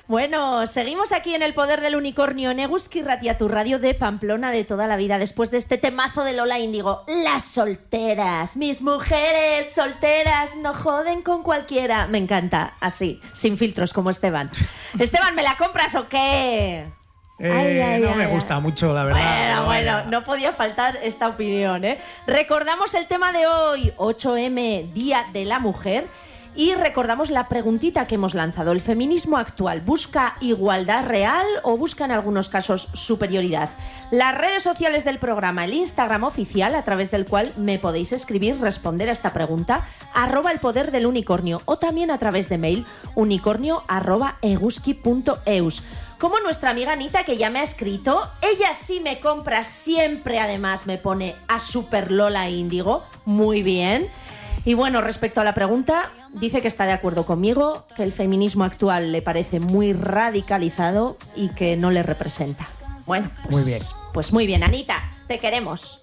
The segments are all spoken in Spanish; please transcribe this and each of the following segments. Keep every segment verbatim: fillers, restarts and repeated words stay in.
Bueno, seguimos aquí en El Poder del Unicornio, en Eguski Ratia, tu radio de Pamplona de toda la vida. Después de este temazo de Lola Índigo, las solteras, mis mujeres solteras, no joden con cualquiera. Me encanta, así, sin filtros como Esteban. Esteban, ¿me la compras o qué? Eh, ay, ay, no ay, me ay. gusta mucho, la verdad. Bueno, bueno, vaya. No podía faltar esta opinión, ¿eh? Recordamos el tema de hoy, ocho eme, Día de la Mujer. Y recordamos la preguntita que hemos lanzado. ¿El feminismo actual busca igualdad real o busca en algunos casos superioridad? Las redes sociales del programa, el Instagram oficial, a través del cual me podéis escribir, responder a esta pregunta, arroba el poder del unicornio, o también a través de mail, unicornio arroba eguski punto eus. Como nuestra amiga Anita, que ya me ha escrito, ella sí me compra siempre, además me pone a Super Lola Índigo, muy bien. Y bueno, respecto a la pregunta, dice que está de acuerdo conmigo, que el feminismo actual le parece muy radicalizado y que no le representa. Bueno, pues muy bien. Pues muy bien, Anita, te queremos.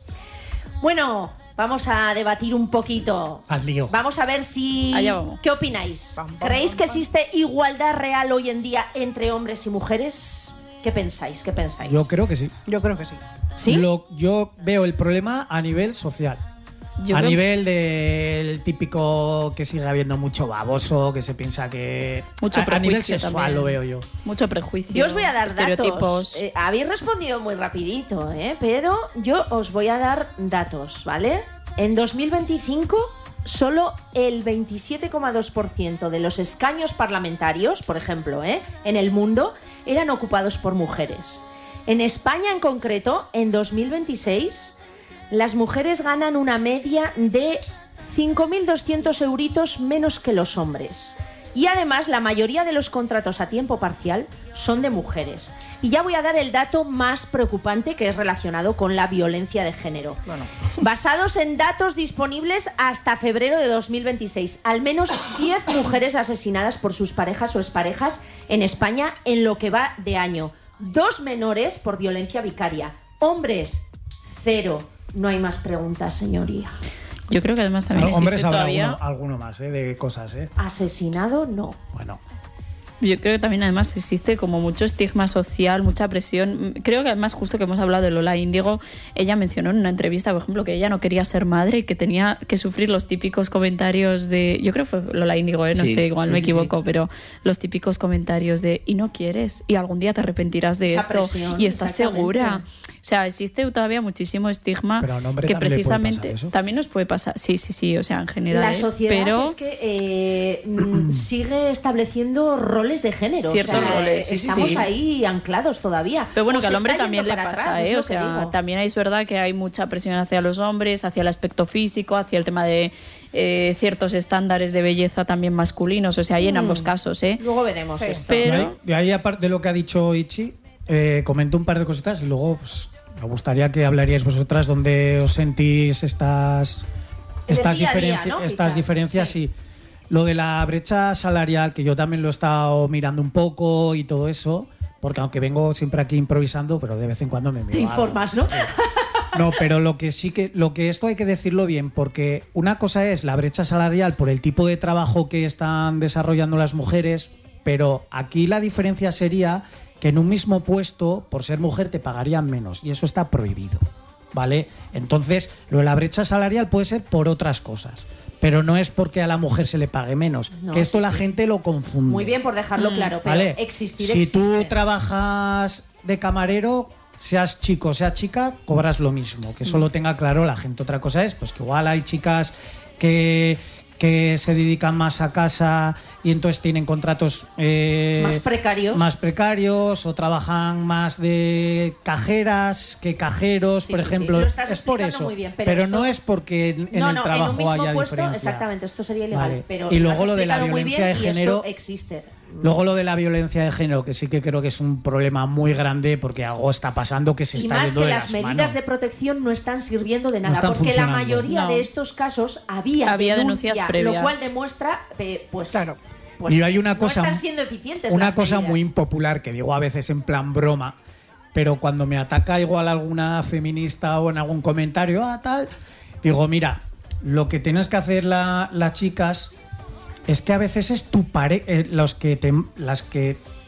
Bueno, vamos a debatir un poquito. Al lío. Vamos a ver si... ¿Qué opináis? Pam, pam, ¿Creéis pam, pam. que existe igualdad real hoy en día entre hombres y mujeres? ¿Qué pensáis? ¿Qué pensáis? Yo creo que sí. Yo creo que sí. ¿Sí? Lo, yo veo el problema a nivel social. Yo a creo... nivel del típico que sigue habiendo mucho baboso, que se piensa que... Mucho a, prejuicio a nivel sexual también. Lo veo yo. Mucho prejuicio. Yo os voy a dar estereotipos. datos. Eh, habéis respondido muy rapidito, ¿eh? Pero yo os voy a dar datos, ¿vale? En dos mil veinticinco, solo el veintisiete coma dos por ciento de los escaños parlamentarios, por ejemplo, ¿eh? en el mundo, eran ocupados por mujeres. En España, en concreto, en dos mil veintiséis... las mujeres ganan una media de cinco mil doscientos euritos menos que los hombres. Y además, la mayoría de los contratos a tiempo parcial son de mujeres. Y ya voy a dar el dato más preocupante, que es relacionado con la violencia de género. Bueno. Basados en datos disponibles hasta febrero de dos mil veintiséis, al menos diez mujeres asesinadas por sus parejas o exparejas en España en lo que va de año. Dos menores por violencia vicaria. Hombres, cero. No hay más preguntas, señoría. Yo creo que además también existe hombres habrá todavía... alguno, alguno más, ¿eh? De cosas, ¿eh? Asesinado, no. Bueno. Yo creo que también además existe como mucho estigma social, mucha presión. Creo que además, justo que hemos hablado de Lola Índigo, ella mencionó en una entrevista, por ejemplo, que ella no quería ser madre y que tenía que sufrir los típicos comentarios de... Yo creo que fue Lola Índigo, ¿eh? No sí, sé, igual sí, me equivoco, sí, sí. Pero los típicos comentarios de y no quieres, y algún día te arrepentirás de esa esto, presión, y estás segura. O sea, existe todavía muchísimo estigma que precisamente también nos puede pasar. Sí, sí, sí, o sea, en general. La sociedad pero... es que eh, sigue estableciendo roles de género. Ciertos o sea, roles, sí, estamos sí. ahí anclados todavía. Pero bueno, o que al hombre también le pasa, atrás, ¿eh? O sea, también es verdad que hay mucha presión hacia los hombres, hacia el aspecto físico, hacia el tema de eh, ciertos estándares de belleza también masculinos, o sea, hay en mm. ambos casos, ¿eh? Luego veremos sí. esto. Pero... De ahí, aparte de lo que ha dicho Ichi, eh, comento un par de cositas y luego pues, me gustaría que hablaríais vosotras dónde os sentís estas, estas, día diferenci- día, ¿no? estas Quizás, diferencias sí. y lo de la brecha salarial, que yo también lo he estado mirando un poco y todo eso, porque aunque vengo siempre aquí improvisando, pero de vez en cuando me miro te informas, algo, ¿no? Sí. No, pero lo que sí que lo que esto hay que decirlo bien, porque una cosa es la brecha salarial por el tipo de trabajo que están desarrollando las mujeres, pero aquí la diferencia sería que en un mismo puesto, por ser mujer, te pagarían menos, y eso está prohibido, ¿vale? Entonces, lo de la brecha salarial puede ser por otras cosas, pero no es porque a la mujer se le pague menos, no, que esto sí, la sí. gente lo confunde. Muy bien por dejarlo mm. claro, pero ¿vale? existir si existe. tú trabajas de camarero, seas chico o seas chica, cobras lo mismo, que eso lo tenga claro la gente. Otra cosa es pues que igual hay chicas que, que se dedican más a casa y entonces tienen contratos eh, más precarios más precarios o trabajan más de cajeras que cajeros, sí, por sí, ejemplo. Sí, es por eso, bien, pero, pero esto, no es porque en, en no, el no, trabajo en un mismo haya puesto, diferencia. Exactamente, esto sería ilegal, vale. pero y luego lo de la violencia de género existe. Luego lo de la violencia de género, que sí que creo que es un problema muy grande, porque algo está pasando que se y está más yendo que de las las medidas manos. de protección no están sirviendo de nada, no porque la mayoría no. de estos casos había, había denuncia, denuncias previas, lo cual demuestra eh, pues, claro. pues y hay una cosa, no están siendo eficientes una las cosa medidas. muy impopular que digo a veces en plan broma, pero cuando me ataca igual alguna feminista o en algún comentario, ah, tal, digo, mira, lo que tienes que hacer la, las chicas es que a veces es tu pareja, eh, los que te, las que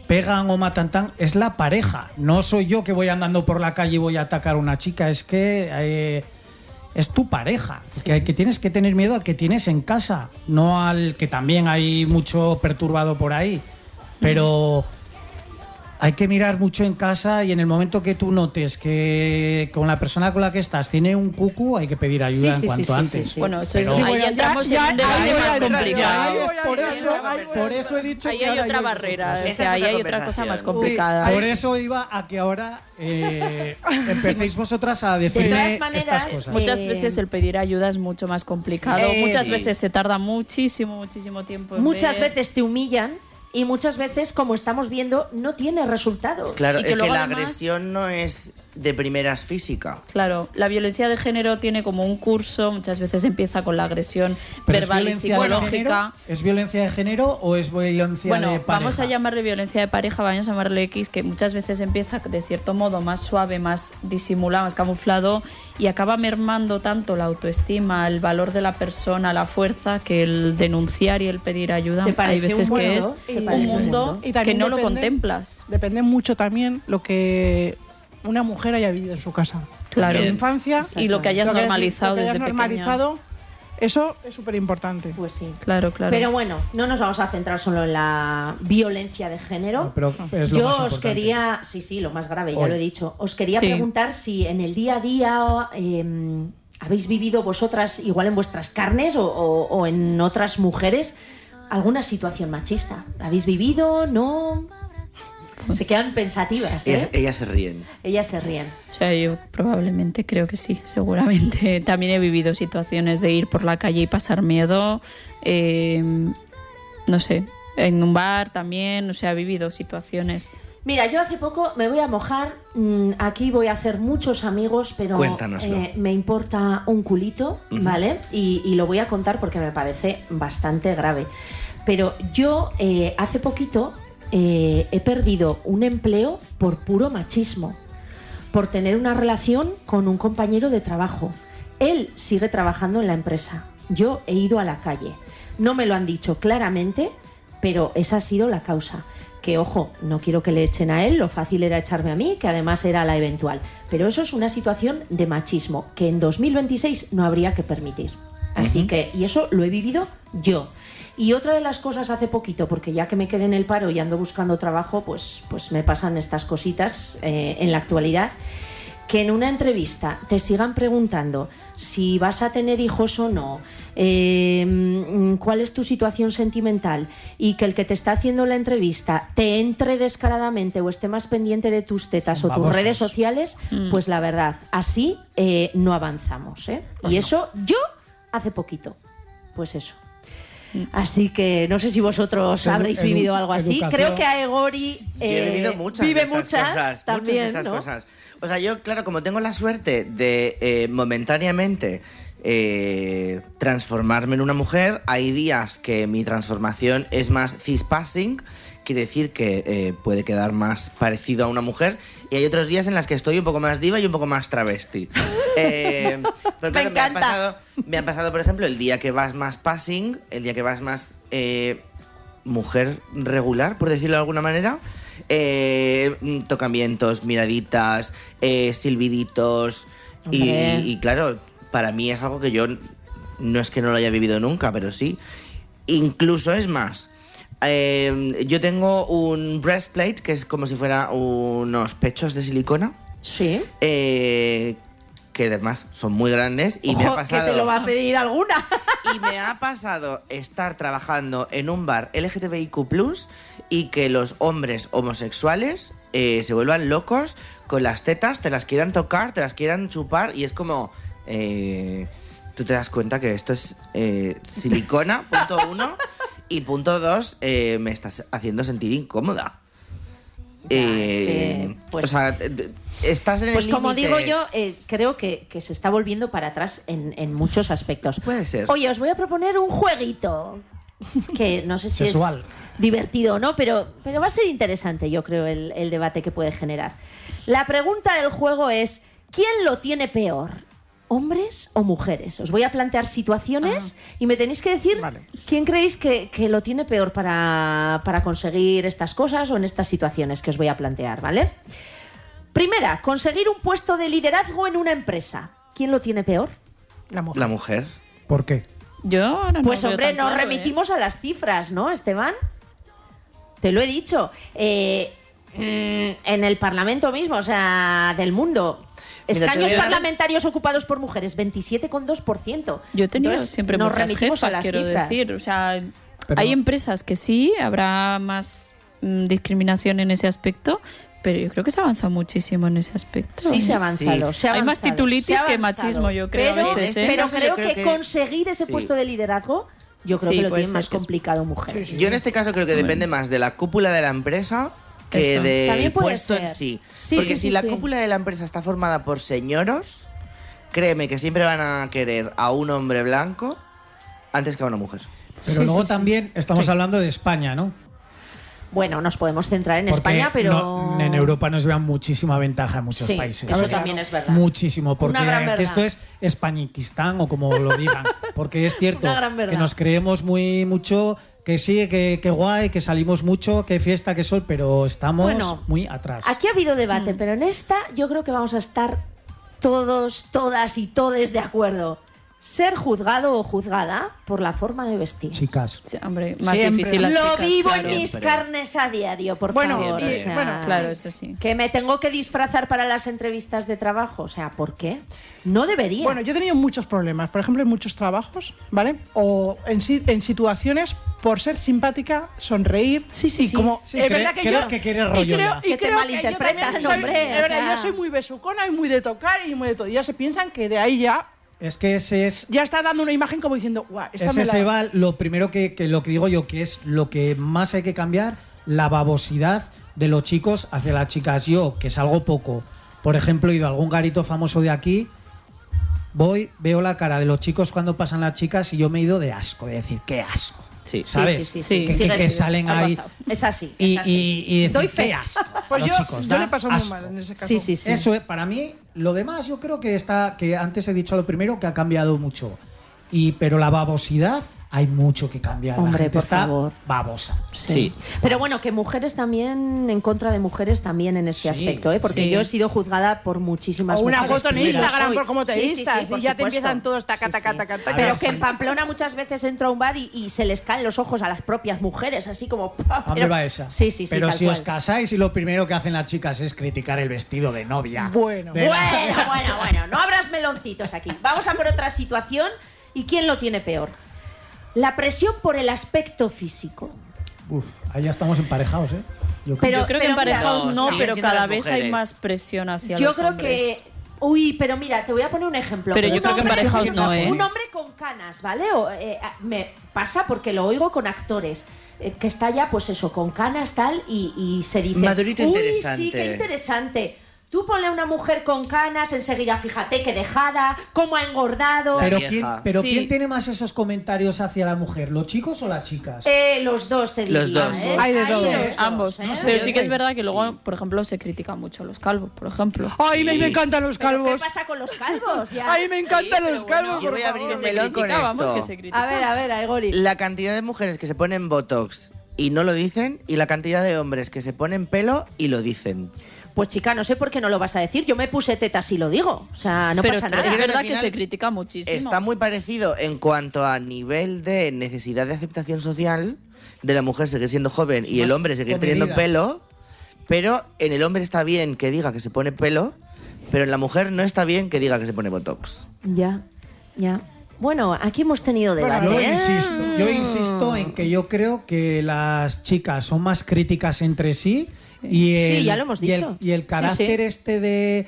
pegan o matan tan, es la pareja. No soy yo que voy andando por la calle y voy a atacar a una chica, es que eh, es tu pareja. Sí. Que, que tienes que tener miedo al que tienes en casa, no al que también hay mucho perturbado por ahí. Pero hay que mirar mucho en casa y en el momento que tú notes que con la persona con la que estás tiene un cucu, hay que pedir ayuda sí, en sí, cuanto sí, antes. Sí, sí. Bueno, eso es, Pero, ahí bueno, entramos ya, en un debate más complicado. Por eso, por eso he dicho ahí que hay otra barrera, o sea, ahí hay otra cosa más complicada. Uy, por eso iba a que ahora eh, empecéis vosotras a decirme maneras, estas cosas. Muchas veces el pedir ayuda es mucho más complicado. Eh, muchas sí. veces se tarda muchísimo, muchísimo tiempo. En muchas ver. veces te humillan. Y muchas veces, como estamos viendo, no tiene resultados. Claro, y que es que la además... agresión no es de primeras física. Claro, la violencia de género tiene como un curso, muchas veces empieza con la agresión ¿Pero verbal es y psicológica. ¿Es violencia de género o es violencia bueno, de pareja? Vamos a llamarle violencia de pareja, vamos a llamarle X, que muchas veces empieza de cierto modo más suave, más disimulado, más camuflado y acaba mermando tanto la autoestima, el valor de la persona, la fuerza, que el denunciar y el pedir ayuda hay veces un que mundo? es un mundo y que no depende, lo contemplas. Depende mucho también lo que una mujer haya vivido en su casa. Claro. En la infancia. Y lo que hayas lo que normalizado lo que hayas desde normalizado, pequeña. Eso es súper importante. Pues sí. Claro, claro. Pero bueno, no nos vamos a centrar solo en la violencia de género. No, pero es lo Yo más os importante. quería, sí, sí, lo más grave, ya Hoy. lo he dicho. Os quería sí. preguntar si en el día a día eh, habéis vivido vosotras, igual en vuestras carnes o, o, o en otras mujeres, alguna situación machista. ¿Habéis vivido? ¿No? Pues se quedan pensativas, ¿eh? Ellas, ellas se ríen. Ellas se ríen. O sea, yo probablemente creo que sí, seguramente. También he vivido situaciones de ir por la calle y pasar miedo. Eh, no sé, en un bar también, o sea, he vivido situaciones. Mira, yo hace poco me voy a mojar. Aquí voy a hacer muchos amigos, pero eh, me importa un culito, uh-huh. ¿vale? Y, y lo voy a contar porque me parece bastante grave. Pero yo eh, hace poquito... Eh, he perdido un empleo por puro machismo, por tener una relación con un compañero de trabajo. Él sigue trabajando en la empresa, yo he ido a la calle. No me lo han dicho claramente, pero esa ha sido la causa. Que, ojo, no quiero que le echen a él, lo fácil era echarme a mí, que además era la eventual. Pero eso es una situación de machismo que en dos mil veintiséis no habría que permitir. Así uh-huh. que, y eso lo he vivido yo. Y otra de las cosas hace poquito, porque ya que me quedé en el paro y ando buscando trabajo, pues, pues me pasan estas cositas eh, en la actualidad, que en una entrevista te sigan preguntando si vas a tener hijos o no, eh, cuál es tu situación sentimental, y que el que te está haciendo la entrevista te entre descaradamente o esté más pendiente de tus tetas o tus redes sociales, mm. pues la verdad, así eh, no avanzamos, ¿eh? Pues y no. Eso yo hace poquito, pues eso. Así que no sé si vosotros habréis Edu, vivido algo así. Educación. Creo que Aegori eh, he vivido muchas vive de muchas cosas, también, muchas de estas ¿no? cosas. O sea, yo, claro, como tengo la suerte de eh, momentáneamente eh, transformarme en una mujer, hay días que mi transformación es más cispassing, quiere decir que eh, puede quedar más parecido a una mujer, y hay otros días en las que estoy un poco más diva y un poco más travesti. Eh, pero claro, me, me, ha pasado, me ha pasado, por ejemplo, el día que vas más passing, el día que vas más eh, mujer regular, por decirlo de alguna manera, eh, tocamientos, miraditas, eh, silbiditos, y, y claro, para mí es algo que yo no es que no lo haya vivido nunca, pero sí. Incluso es más... Eh, yo tengo un breastplate que es como si fuera unos pechos de silicona. Sí. Eh, que además son muy grandes y Ojo, me ha pasado. que te lo va a pedir alguna. Y me ha pasado estar trabajando en un bar L G T B I Q plus, y que los hombres homosexuales eh, se vuelvan locos con las tetas, te las quieran tocar, te las quieran chupar, y es como. Eh, tú te das cuenta que esto es eh, silicona, punto uno. Y punto dos, eh, me estás haciendo sentir incómoda. Ya, eh, es que, pues, o sea, estás en el Pues como límite. digo yo, eh, creo que, que se está volviendo para atrás en, en muchos aspectos. Puede ser. Oye, os voy a proponer un jueguito. Que no sé si Sexual. es divertido o no, pero, pero va a ser interesante, yo creo, el, el debate que puede generar. La pregunta del juego es: ¿quién lo tiene peor? ¿hombres o mujeres? Os voy a plantear situaciones Ah. y me tenéis que decir Vale. quién creéis que, que lo tiene peor para, para conseguir estas cosas o en estas situaciones que os voy a plantear, ¿vale? Primera, conseguir un puesto de liderazgo en una empresa. ¿Quién lo tiene peor? La mujer. La mujer. ¿Por qué? Yo ahora no Pues lo veo hombre, tan nos claro, ¿eh? remitimos a las cifras, ¿no, Esteban? Te lo he dicho. Eh, mm, en el Parlamento mismo, o sea, del mundo. Mira, te Escaños voy a dar- parlamentarios ocupados por mujeres, veintisiete coma dos por ciento. Yo he tenido Entonces, siempre nos muchas remitimos a jefas, las quiero cifras. decir. O sea, Pero- hay empresas que sí, habrá más mm, discriminación en ese aspecto, pero yo creo que se avanza muchísimo en ese aspecto. Sí, se ha avanzado. Sí. se ha Hay más avanzado, titulitis se ha que avanzado. machismo, yo creo, a Pero, veces, ¿eh? pero Yo creo, creo que, que- conseguir ese sí. puesto de liderazgo, yo creo Sí, que lo puede tiene ser más que es- complicado mujeres. Sí, sí. Yo en este caso creo que depende más de la cúpula de la empresa que Eso. del También puede puesto ser. en sí. Sí, Porque sí, si sí, la sí. cúpula de la empresa está formada por señoros, créeme que siempre van a querer a un hombre blanco antes que a una mujer. Pero Sí, luego sí, sí. también estamos Sí. hablando de España, ¿no? Bueno, nos podemos centrar en Porque España, pero... no- en Europa nos vean muchísima ventaja en muchos Sí, países. eso A ver, también claro. es verdad. Muchísimo, porque Una gran que verdad. esto es Españiquistán o como lo digan. Porque es cierto Una gran verdad. que nos creemos muy mucho, que sí, que, que guay, que salimos mucho, que fiesta, que sol, pero estamos Bueno, muy atrás. Aquí ha habido debate, pero en esta yo creo que vamos a estar todos, todas y todes de acuerdo. Ser juzgado o juzgada por la forma de vestir. Chicas. Sí, hombre, más Siempre. difícil las Lo chicas, vivo claro. en mis Siempre. carnes a diario, por Bueno, favor. y- o sea, bueno, Claro, eso sí. Que me tengo que disfrazar para las entrevistas de trabajo. O sea, ¿por qué? No debería. Bueno, yo he tenido muchos problemas, por ejemplo, en muchos trabajos, ¿vale? O en, si- en situaciones por ser simpática, sonreír. Sí, sí, y sí. como, Sí, es cree- verdad que creo yo, que quiere y rollo creo, ya. y Que te creo malinterpretan, yo también soy, hombre, es o verdad, sea. yo soy muy besucona y muy de tocar y muy de todo. Y ya se piensan que de ahí ya, Es que ese es ya está dando una imagen como diciendo, guau, esta Ese me la... se va lo primero que, que lo que digo yo, que es lo que más hay que cambiar, la babosidad de los chicos hacia las chicas. Yo, que salgo poco, por ejemplo, he ido a algún garito famoso de aquí, voy, veo la cara de los chicos cuando pasan las chicas y yo me he ido de asco, de decir, qué asco. Sí. Sí, ¿sabes? sí, sí, Sí, sí. Que, Sigue, que- que sigue. salen ha ahí pasado. Es así. y, es así. y, y decir, Doy fe. qué asco. Pues los yo, chicos, yo da le paso muy asco. mal en ese caso. Sí, sí, sí. Eso es, para mí, lo demás yo creo que está, que antes he dicho lo primero, que ha cambiado mucho. Y, pero la babosidad, hay mucho que cambiar. Hombre, la gente por está favor. babosa. Sí. Pero bueno, que mujeres también, en contra de mujeres también en ese Sí, aspecto, ¿eh? Porque sí. yo he sido juzgada por muchísimas O una mujeres. foto en Y lo Instagram soy. por cómo te Sí, sí, vistas sí, por y ya te supuesto. empiezan todos taca, Sí, taca, sí. taca, taca. A Pero ver, que en sí. Pamplona muchas veces entro a un bar y, y se les caen los ojos a las propias mujeres, así como... ¿A dónde pero- va esa? Sí, sí, sí, Pero tal si os cual. casáis y lo primero que hacen las chicas es criticar el vestido de novia. Bueno. De la- Bueno, bueno, bueno, no abras meloncitos aquí. Vamos a por otra situación. ¿Y quién lo tiene peor? La presión por el aspecto físico. Uf, ahí ya estamos emparejados, ¿eh? Yo creo. Pero- Yo creo que mira, emparejados No, no, siguen pero siendo cada las vez hay mujeres. más presión hacia Yo los creo hombres. que... Uy, pero mira, te voy a poner un ejemplo. Pero yo Un creo que hombre- emparejados no, ¿eh? Un hombre con canas, ¿vale? O, eh, me pasa porque lo oigo con actores. eh, que está ya, pues eso, con canas tal, y, y se dice... Madurito Uy, interesante". sí, qué interesante. Tú ponle a una mujer con canas, enseguida fíjate qué dejada, cómo ha engordado... Pero, vieja. ¿quién, pero Sí. ¿quién tiene más esos comentarios hacia la mujer? ¿Los chicos o las chicas? Eh, los dos te diría, Los dos. ¿eh? Hay de Ahí todo. los dos, Ambos. ¿eh? Pero sí que es Sí. verdad que luego, por ejemplo, se critica mucho los calvos, por ejemplo. Ay, me, me encantan los ¿Pero calvos. qué pasa con los calvos? Ya. Ay, me encantan Sí, los pero bueno. calvos. Yo por voy a abrir favor. un Se melón con critica, vamos, esto. que se critica. A ver, a ver, Aigori. La cantidad de mujeres que se ponen Botox y no lo dicen y la cantidad de hombres que se ponen pelo y lo dicen. Pues chica, no sé por qué no lo vas a decir. Yo me puse tetas y lo digo. O sea, no pero pasa es nada. Creo que verdad al que final se critica muchísimo. Está muy parecido en cuanto a nivel de necesidad de aceptación social de la mujer seguir siendo joven y Más el hombre seguir teniendo comedida. pelo, pero en el hombre está bien que diga que se pone pelo, pero en la mujer no está bien que diga que se pone Botox. Ya, ya. Bueno, aquí hemos tenido Bueno, debate. Yo ¿eh? insisto, yo insisto en que yo creo que las chicas son más críticas entre sí, y el, Sí, ya lo hemos y el- dicho. y el, Sí, carácter sí. este de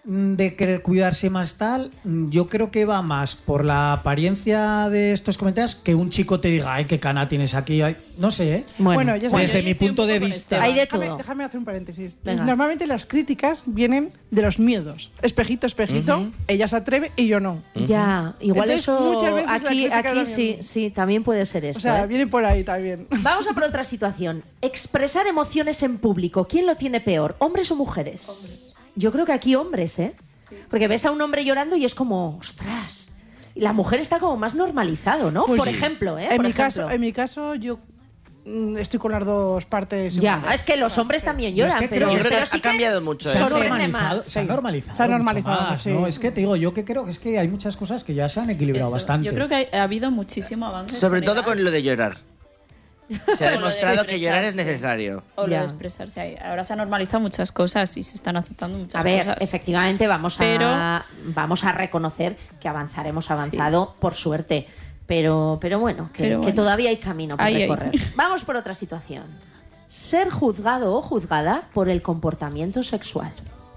de querer cuidarse más tal, yo creo que va más por la apariencia de estos comentarios que un chico te diga, ay, qué cana tienes aquí, ay, no sé, ¿eh? Bueno, ya sabes. Desde yo mi estoy un punto poco de con vista. Esteban. Hay de Déjame, todo. déjame hacer un paréntesis. Venga. Normalmente las críticas vienen de los miedos. Espejito, espejito, Ujú. ella se atreve y yo no. Ya, igual Entonces, eso muchas veces la aquí, crítica aquí también- sí, sí, también puede ser esto. O sea, ¿eh? viene por ahí también. Vamos a por otra situación. Expresar emociones en público. ¿Quién lo tiene peor, hombres o mujeres? Yo creo que aquí hombres, ¿eh? Porque ves a un hombre llorando y es como, ostras. Y la mujer está como más normalizado, ¿no? Pues Por sí. ejemplo, ¿eh? En Por mi, ejemplo. caso, en mi caso, yo mm, estoy con las dos partes. Ya, iguales. es que los hombres también Yo es lloran, que pero, creo Yo creo pero que sí ha que cambiado mucho. Se ha ¿eh? sorprende normalizado, más, se ha sí. normalizado, Se ha mucho normalizado, más, sí. ¿no? Es que te digo, yo que creo que es que hay muchas cosas que ya se han equilibrado Eso. bastante. Yo creo que ha, ha habido muchísimo avance. Sobre con todo edad. con lo de llorar. Se ha O lo de demostrado que llorar es expresarse. necesario. O lo Ya. de expresarse ahí. Ahora se han normalizado muchas cosas y se están aceptando muchas A ver, cosas. efectivamente vamos a, Pero- vamos a reconocer que avanzaremos avanzado, por suerte. Pero, pero bueno, que, Pero que bueno. todavía hay camino por Ahí, ahí. recorrer. Vamos por otra situación. Ser juzgado o juzgada por el comportamiento sexual.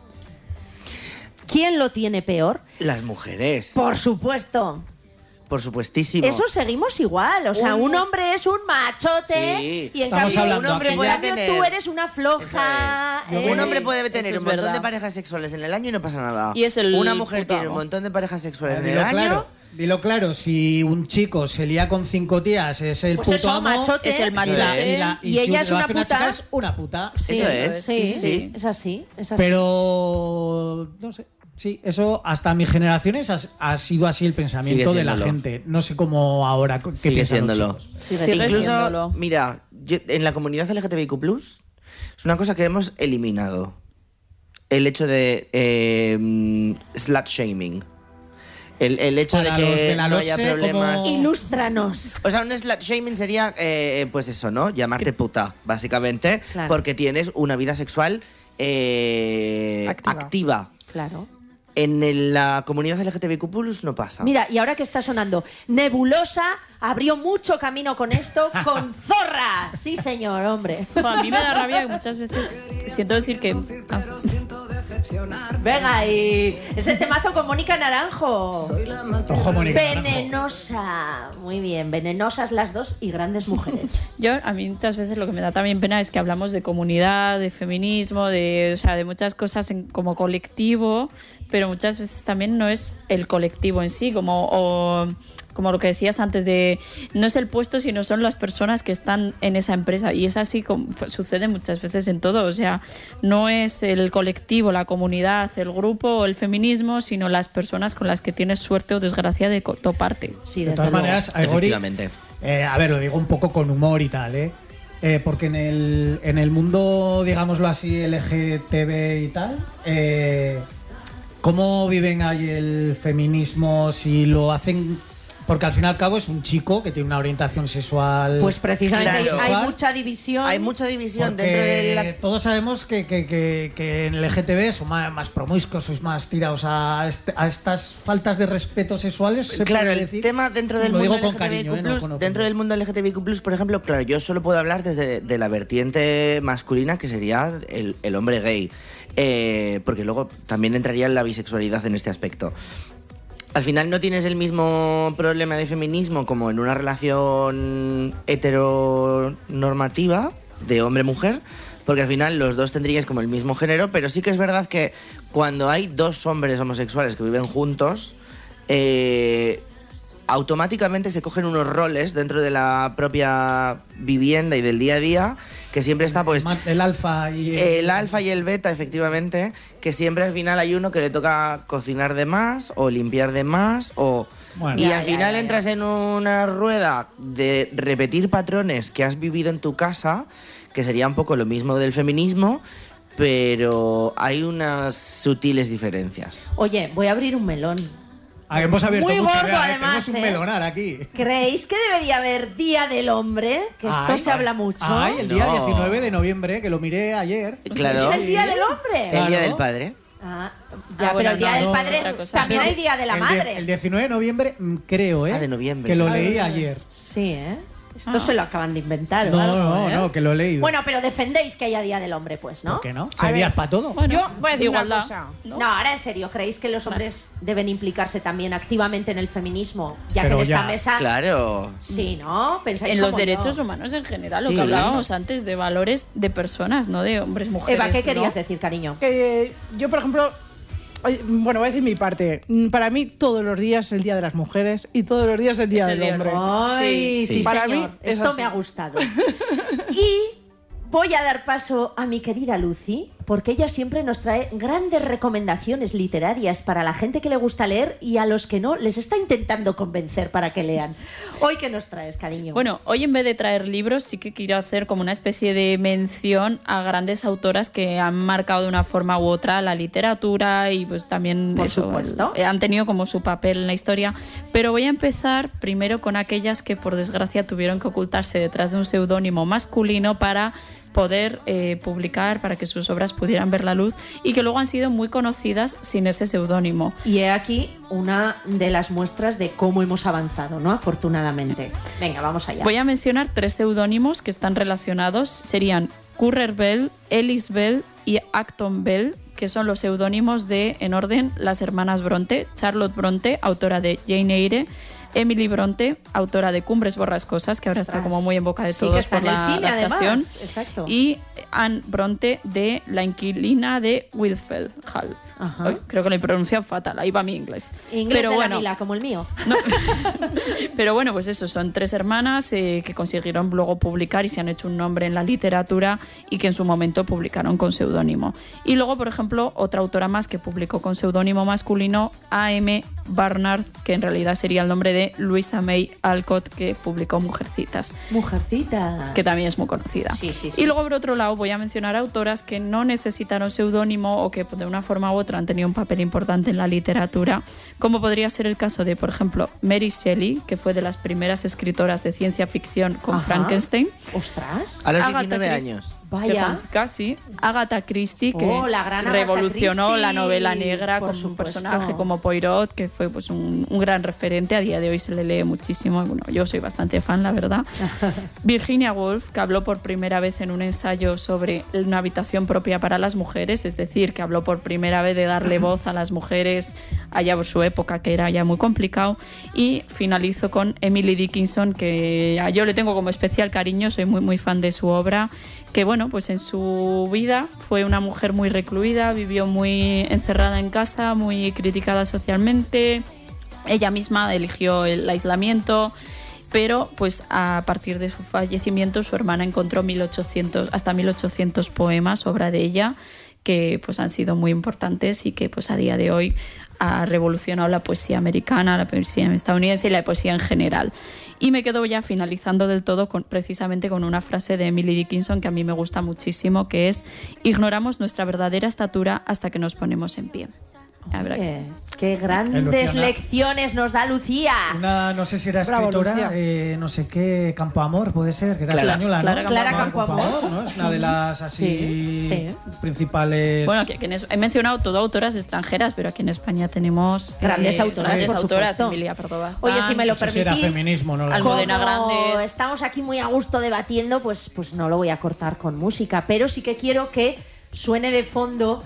¿Quién lo tiene peor? Las mujeres. Por supuesto. Por supuestísimo. Eso seguimos igual. O sea, Un- un hombre es un machote Sí. y en Estamos cambio, hablando en aquí cambio ya- tener- tú eres una floja. Yo ¿eh? voy- Un hombre puede Eso tener es un montón verdad. de parejas sexuales en el año y no pasa nada. Y es el Una mujer puto tiene un amo. montón de parejas sexuales en el Dilo año. claro, dilo claro, si un chico se lía con cinco tías es el Pues puto eso, amo, machote. Es el y machote. la- y la- Y si ella lo es una hace puta. chica es una puta. Sí, Eso es, Sí, sí, sí. es así, es así. Pero no sé, sí, eso hasta mis generaciones ha, ha sido así el pensamiento Sigue de la siéndolo. gente. No sé cómo ahora qué Sigue piensan los siéndolo. chicos. Sigue Sigue siendo. Incluso, siéndolo. mira, yo- en la comunidad L G T B I Q plus, es una cosa que hemos eliminado. El hecho de eh, mm, slut shaming. El, el hecho Para de los que de la no haya LOSE, problemas. como- Ilústranos. O sea, un slut shaming sería, eh, pues eso, ¿no? Llamarte puta, básicamente, Claro. porque tienes una vida sexual eh, Activa. activa. Claro. En el- la comunidad L G T B I Q plus no pasa. Mira, y ahora que está sonando, Nebulosa abrió mucho camino con esto, con Zorra. Sí, señor, hombre. Jo, a mí me da rabia que muchas veces siento decir que... ah, Venga, y ese temazo con Mónica Naranjo. Ojo, Mónica. Naranjo. Venenosa. Muy bien, venenosas las dos y grandes mujeres. yo, a mí muchas veces lo que me da también pena es que hablamos de comunidad, de feminismo, de, o sea, de muchas cosas en- como colectivo, pero muchas veces también no es el colectivo en sí, como, o, como lo que decías antes de no es el puesto, sino son las personas que están en esa empresa. Y es así como pues, sucede muchas veces en todo. O sea, no es el colectivo, la comunidad, el grupo o el feminismo, sino las personas con las que tienes suerte o desgracia de co- toparte. Sí, De desde todas luego. maneras, Aigori, Efectivamente. eh, a ver, lo digo un poco con humor y tal, ¿eh? Eh, porque en el, en el mundo, digámoslo así, L G T B y tal, eh, ¿cómo viven ahí el feminismo? Si lo hacen... Porque al fin y al cabo es un chico que tiene una orientación sexual... Pues precisamente Claro. hay, hay mucha división. Hay mucha división porque dentro de la... todos sabemos que, que, que, que en el L G T B son más, más promiscuos, sois más tirados a, este- a estas faltas de respeto sexuales. ¿se Claro, puede el decir? tema dentro del Lo mundo digo con L G T B I Q cariño, ¿eh? No plus, con ofender. dentro del mundo L G T B I Q plus, por ejemplo, claro, yo solo puedo hablar desde de la vertiente masculina, que sería el, el hombre gay. Eh, porque luego también entraría la bisexualidad en este aspecto. Al final no tienes el mismo problema de feminismo como en una relación heteronormativa de hombre-mujer, porque al final los dos tendríais como el mismo género, pero sí que es verdad que cuando hay dos hombres homosexuales que viven juntos, eh, automáticamente se cogen unos roles dentro de la propia vivienda y del día a día, que siempre está pues Ma- el alfa y el alfa y el beta, efectivamente, que siempre al final hay uno que le toca cocinar de más o limpiar de más o... Bueno. y Ya, al ya, final ya, ya. entras en una rueda de repetir patrones que has vivido en tu casa, que sería un poco lo mismo del feminismo, pero hay unas sutiles diferencias. Oye, voy a abrir un melón. Ah, hemos abierto Muy mucho, gordo, vea, eh, además, tenemos un ¿eh? melonar aquí. ¿Creéis que debería haber Día del Hombre? Que esto Ay, se habla mucho. Ay, el día No. diecinueve de noviembre, que lo miré ayer. Claro. ¿Es el Día del Hombre? Claro. El Día del Padre. Ah, Ah, ya, bueno, pero el Día no, del eso es Padre otra cosa. también Sí. hay Día de la El die- Madre. El diecinueve de noviembre, mm, creo, ¿eh? Ah, de noviembre. Que lo Ah, leí de ayer. Sí, ¿eh? Esto Ah. se lo acaban de inventar. o No, algo, no, ¿eh? no, que lo he leído. Bueno, pero defendéis que haya Día del Hombre, pues, ¿no? ¿Por qué no? A Si hay ver. días para todo. Bueno, Yo voy a decir una igualdad, cosa. ¿no? No, ahora en serio, ¿creéis que los hombres deben implicarse también activamente en el feminismo? Ya Pero que en esta ya, mesa... Claro. Sí, ¿no? ¿Pensáis En los como derechos yo? humanos en general, lo Sí. que hablábamos antes de valores de personas, no de hombres, mujeres. Eva, ¿qué ¿no? querías decir, cariño? Que yo, por ejemplo, ay, bueno, voy a decir mi parte. Mm, Para mí, todos los días es el Día de las Mujeres y todos los días es el Día Es del el día del Hombre. hombre. Ay, Sí, sí, sí. Para señor. mí es Esto así. me ha gustado. Y voy a dar paso a mi querida Lucy, porque ella siempre nos trae grandes recomendaciones literarias para la gente que le gusta leer y a los que no les está intentando convencer para que lean. Hoy, ¿qué nos traes, cariño? Bueno, hoy en vez de traer libros sí que quiero hacer como una especie de mención a grandes autoras que han marcado de una forma u otra la literatura y pues también Por eso, supuesto. el- han tenido como su papel en la historia. Pero voy a empezar primero con aquellas que por desgracia tuvieron que ocultarse detrás de un seudónimo masculino para poder eh, publicar, para que sus obras pudieran ver la luz y que luego han sido muy conocidas sin ese seudónimo. Y he aquí una de las muestras de cómo hemos avanzado, ¿no? Afortunadamente. Venga, vamos allá. Voy a mencionar tres seudónimos que están relacionados. Serían Currer Bell, Ellis Bell y Acton Bell, que son los seudónimos de, en orden, las hermanas Bronte. Charlotte Bronte, autora de Jane Eyre. Emily Bronte, autora de Cumbres Borrascosas, que ahora está como muy en boca de Sí, todos que está por en el la cine, adaptación. además. Exacto. Y Anne Bronte, de La inquilina de Wilfeld Hall. Ajá. Ay, creo que lo he pronunciado fatal, ahí va mi inglés. Inglés Pero de bueno, la Mila, como el mío. no. Pero bueno, pues eso, son tres hermanas eh, que consiguieron luego publicar y se han hecho un nombre en la literatura y que en su momento publicaron con seudónimo. Y luego, por ejemplo, otra autora más que publicó con seudónimo masculino, A M Barnard, que en realidad sería el nombre de Louisa May Alcott, que publicó Mujercitas, Mujercitas. que también es muy conocida. Sí, sí, sí. Y luego, por otro lado, voy a mencionar autoras que no necesitaron seudónimo o que de una forma u otra han tenido un papel importante en la literatura, como podría ser el caso de, por ejemplo, Mary Shelley, que fue de las primeras escritoras de ciencia ficción con Ajá. Frankenstein. Ostras. A los Agatha diecinueve Christie. años. Vaya. Casi. Agatha Christie, que Oh, la gran Agatha revolucionó Christie, la novela negra por con un supuesto. personaje como Poirot, que fue pues un, un gran referente. A día de hoy se le lee muchísimo. Bueno, yo soy bastante fan, la verdad. Virginia Woolf, que habló por primera vez en un ensayo sobre una habitación propia para las mujeres, es decir, que habló por primera vez de darle voz a las mujeres allá por su época, que era ya muy complicado. Y finalizo con Emily Dickinson, que yo le tengo como especial cariño, soy muy muy fan de su obra, que bueno, pues en su vida fue una mujer muy recluida, vivió muy encerrada en casa, muy criticada socialmente. Ella misma eligió el aislamiento, pero pues a partir de su fallecimiento su hermana encontró mil ochocientos, hasta mil ochocientos poemas, obra de ella, que pues han sido muy importantes y que pues a día de hoy ha revolucionado la poesía americana, la poesía estadounidense y la poesía en general. Y me quedo ya finalizando del todo con, precisamente con una frase de Emily Dickinson que a mí me gusta muchísimo, que es: ignoramos nuestra verdadera estatura hasta que nos ponemos en pie. La verdad que- Qué, qué grandes Luciana. lecciones nos da Lucía. Una, no sé si era Bravo, escritora, Lucía. eh, no sé qué, Campo Amor, puede ser, que era Clara. española, ¿no? Clara Clara Campoamor. ¿no? Es una de las así Sí, sí. principales. Bueno, que, que en es- he mencionado todo autoras extranjeras, pero aquí en España tenemos Grandes autoras, grandes por autoras, supuesto. Emilia Pardo Oye, si me lo Eso sí era permitís, feminismo, no la Almudena como Grandes. estamos aquí muy a gusto debatiendo, pues, pues no lo voy a cortar con música, pero sí que quiero que suene de fondo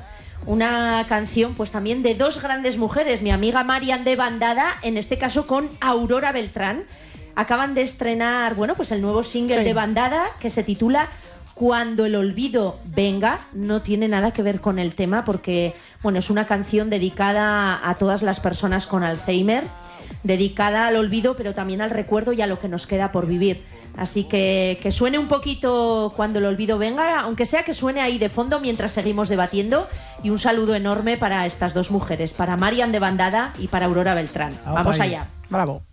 una canción pues también de dos grandes mujeres, mi amiga Marian de Bandada, en este caso con Aurora Beltrán. Acaban de estrenar, bueno, pues el nuevo single Sí. de Bandada, que se titula Cuando el olvido venga. No tiene nada que ver con el tema porque, bueno, es una canción dedicada a todas las personas con Alzheimer, dedicada al olvido, pero también al recuerdo y a lo que nos queda por vivir. Así que que suene un poquito Cuando el olvido venga, aunque sea que suene ahí de fondo mientras seguimos debatiendo. Y un saludo enorme para estas dos mujeres, para Marian de Bandada y para Aurora Beltrán. Au, Vamos pai. allá. Bravo.